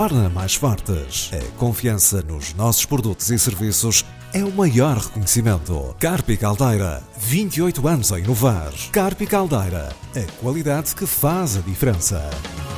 torna mais fortes. A confiança nos nossos produtos e serviços é o maior reconhecimento. Carpi Caldeira, 28 anos a inovar. Carpi Caldeira, a qualidade que faz a diferença.